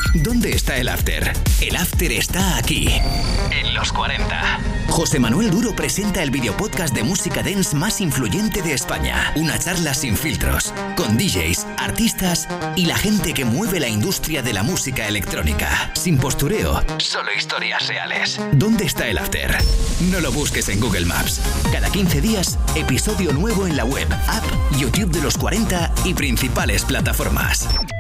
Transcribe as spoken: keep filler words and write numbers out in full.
¿Dónde está el after? El after está aquí, en los cuarenta. José Manuel Duro presenta el videopodcast de música dance más influyente de España. Una charla sin filtros, con D Js, artistas y la gente que mueve la industria de la música electrónica. Sin postureo, solo historias reales. ¿Dónde está el after? No lo busques en Google Maps. Cada quince días, episodio nuevo en la web, app, YouTube de los cuarenta y principales plataformas.